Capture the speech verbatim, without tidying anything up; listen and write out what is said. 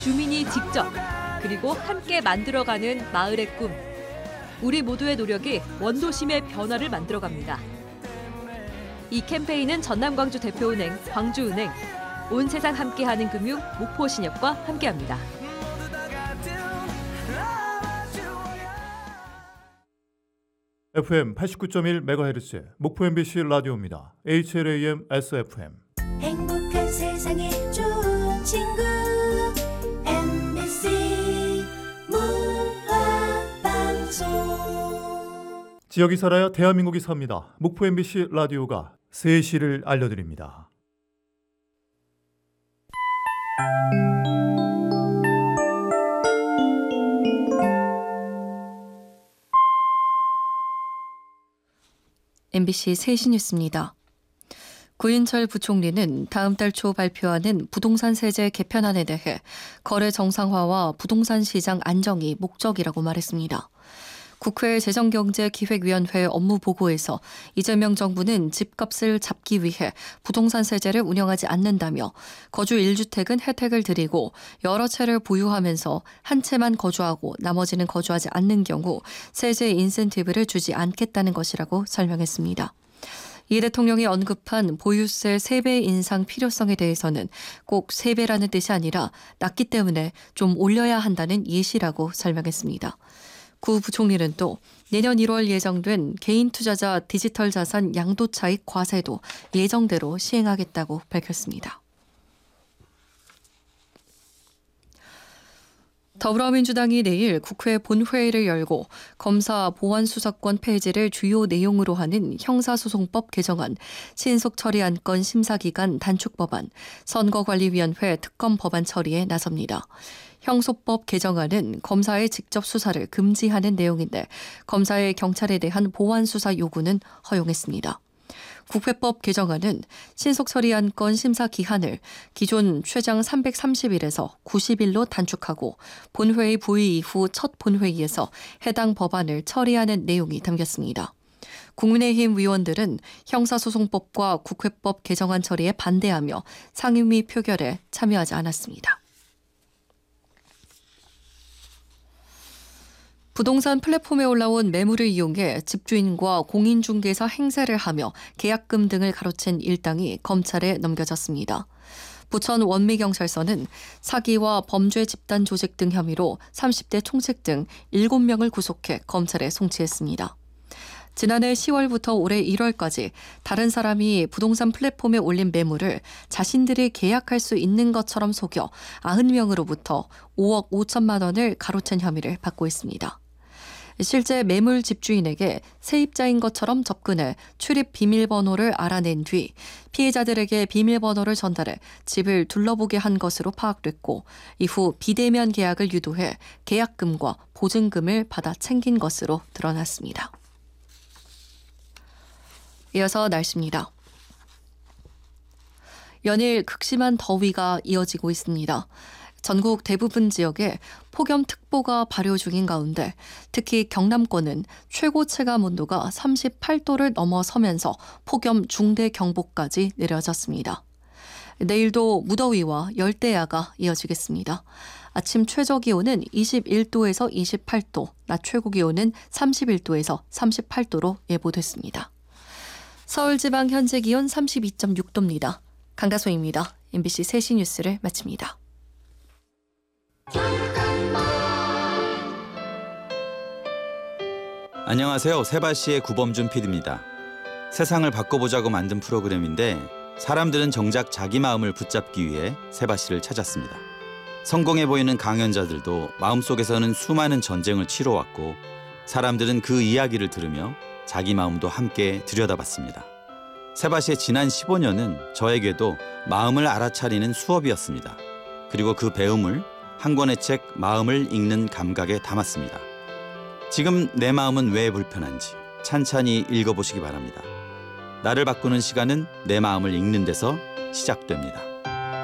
주민이 직접 그리고 함께 만들어가는 마을의 꿈. 우리 모두의 노력이 원도심의 변화를 만들어갑니다. 이 캠페인은 전남광주 대표은행, 광주은행, 온 세상 함께하는 금융, 목포신협과 함께합니다. 에프엠 팔십구 점 일 메가헤르츠 목포 엠비씨 라디오입니다. 에이치엘에이엠 에스에프엠. 행복한 세상에 좋은 친구 엠비씨 문화방송. 지역이 살아야 대한민국이 삽니다. 목포 엠비씨 라디오가 세 시를 알려드립니다. 엠비씨 세 시 뉴스입니다. 구인철 부총리는 다음 달 초 발표하는 부동산 세제 개편안에 대해 거래 정상화와 부동산 시장 안정이 목적이라고 말했습니다. 국회 재정경제기획위원회 업무 보고에서 이재명 정부는 집값을 잡기 위해 부동산 세제를 운영하지 않는다며 거주 일 주택은 혜택을 드리고 여러 채를 보유하면서 한 채만 거주하고 나머지는 거주하지 않는 경우 세제 인센티브를 주지 않겠다는 것이라고 설명했습니다. 이 대통령이 언급한 보유세 세 배 인상 필요성에 대해서는 꼭 세 배라는 뜻이 아니라 낮기 때문에 좀 올려야 한다는 예시라고 설명했습니다. 구 부총리는 또 내년 일월 예정된 개인 투자자 디지털 자산 양도차익 과세도 예정대로 시행하겠다고 밝혔습니다. 더불어민주당이 내일 국회 본회의를 열고 검사 보완수사권 폐지를 주요 내용으로 하는 형사소송법 개정안, 신속 처리 안건 심사기간 단축 법안, 선거관리위원회 특검 법안 처리에 나섭니다. 형소법 개정안은 검사의 직접 수사를 금지하는 내용인데 검사의 경찰에 대한 보완 수사 요구는 허용했습니다. 국회법 개정안은 신속처리 안건 심사 기한을 기존 최장 삼백삼십 일에서 구십 일로 단축하고 본회의 부의 이후 첫 본회의에서 해당 법안을 처리하는 내용이 담겼습니다. 국민의힘 의원들은 형사소송법과 국회법 개정안 처리에 반대하며 상임위 표결에 참여하지 않았습니다. 부동산 플랫폼에 올라온 매물을 이용해 집주인과 공인중개사 행세를 하며 계약금 등을 가로챈 일당이 검찰에 넘겨졌습니다. 부천 원미경찰서는 사기와 범죄 집단 조직 등 혐의로 삼십 대 총책 등 일곱 명을 구속해 검찰에 송치했습니다. 지난해 시월부터 올해 일월까지 다른 사람이 부동산 플랫폼에 올린 매물을 자신들이 계약할 수 있는 것처럼 속여 구십 명으로부터 오억 오천만 원을 가로챈 혐의를 받고 있습니다. 실제 매물 집주인에게 세입자인 것처럼 접근해 출입 비밀번호를 알아낸 뒤 피해자들에게 비밀번호를 전달해 집을 둘러보게 한 것으로 파악됐고 이후 비대면 계약을 유도해 계약금과 보증금을 받아 챙긴 것으로 드러났습니다. 이어서 날씨입니다. 연일 극심한 더위가 이어지고 있습니다. 전국 대부분 지역에 폭염특보가 발효 중인 가운데 특히 경남권은 최고 체감 온도가 삼십팔 도를 넘어서면서 폭염 중대경보까지 내려졌습니다. 내일도 무더위와 열대야가 이어지겠습니다. 아침 최저기온은 이십일 도에서 이십팔 도, 낮 최고기온은 삼십일 도에서 삼십팔 도로 예보됐습니다. 서울지방 현재 기온 삼십이 점 육 도입니다. 강다소입니다. 엠비씨 세 시 뉴스를 마칩니다. 안녕하세요. 세바시의 구범준 피디입니다. 세상을 바꿔보자고 만든 프로그램인데 사람들은 정작 자기 마음을 붙잡기 위해 세바시를 찾았습니다. 성공해 보이는 강연자들도 마음속에서는 수많은 전쟁을 치러왔고 사람들은 그 이야기를 들으며 자기 마음도 함께 들여다봤습니다. 세바시의 지난 십오 년은 저에게도 마음을 알아차리는 수업이었습니다. 그리고 그 배움을 한 권의 책 마음을 읽는 감각에 담았습니다. 지금 내 마음은 왜 불편한지 찬찬히 읽어보시기 바랍니다. 나를 바꾸는 시간은 내 마음을 읽는 데서 시작됩니다.